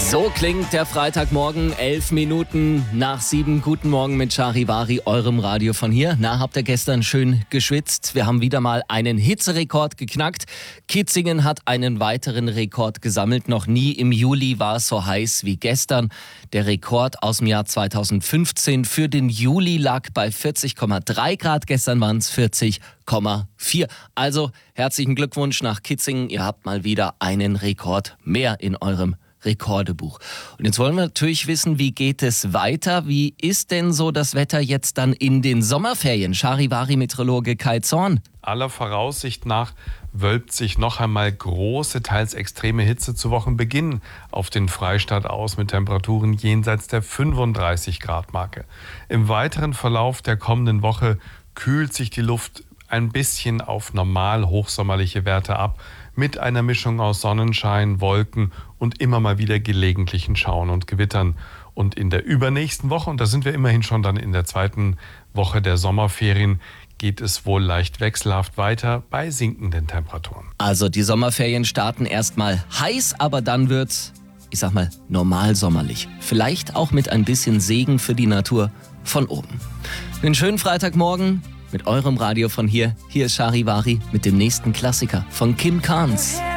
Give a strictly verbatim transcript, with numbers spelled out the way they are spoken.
So klingt der Freitagmorgen, elf Minuten nach sieben. Guten Morgen mit Charivari, eurem Radio von hier. Na, habt ihr gestern schön geschwitzt? Wir haben wieder mal einen Hitzerekord geknackt. Kitzingen hat einen weiteren Rekord gesammelt. Noch nie im Juli war es so heiß wie gestern. Der Rekord aus dem Jahr zweitausendfünfzehn für den Juli lag bei vierzig Komma drei Grad. Gestern waren es vierzig Komma vier. Also herzlichen Glückwunsch nach Kitzingen. Ihr habt mal wieder einen Rekord mehr in eurem Rekordebuch. Und jetzt wollen wir natürlich wissen, wie geht es weiter? Wie ist denn so das Wetter jetzt dann in den Sommerferien? Charivari-Meteorologe Kai Zorn. Aller Voraussicht nach wölbt sich noch einmal große, teils extreme Hitze zu Wochenbeginn auf den Freistaat aus mit Temperaturen jenseits der fünfunddreißig Grad Marke. Im weiteren Verlauf der kommenden Woche kühlt sich die Luft ein bisschen auf normal hochsommerliche Werte ab, mit einer Mischung aus Sonnenschein, Wolken und immer mal wieder gelegentlichen Schauern und Gewittern. Und in der übernächsten Woche, und da sind wir immerhin schon dann in der zweiten Woche der Sommerferien, geht es wohl leicht wechselhaft weiter bei sinkenden Temperaturen. Also die Sommerferien starten erstmal heiß, aber dann wird's, ich sag mal, normal sommerlich. Vielleicht auch mit ein bisschen Segen für die Natur von oben. Einen schönen Freitagmorgen mit eurem Radio von hier. Hier ist Charivari mit dem nächsten Klassiker von Kim Carnes.